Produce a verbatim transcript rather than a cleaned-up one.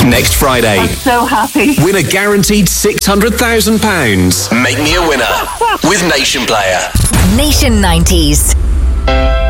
Next Friday. I'm so happy. Win a guaranteed six hundred thousand pounds. Make me a winner with Nation Player. Nation nineties.